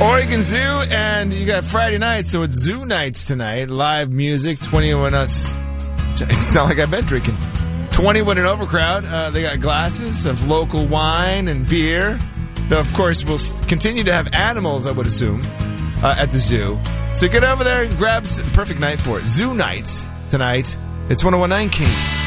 Oregon Zoo, and you got Friday night, so it's Zoo Nights tonight. Live music, 21 us. It sounds like I've been drinking. 21 and over crowd. They got glasses of local wine and beer. Though, of course, we'll continue to have animals, I would assume, at the zoo. So get over there and grab some perfect night for it. Zoo Nights tonight. It's 101.9 King.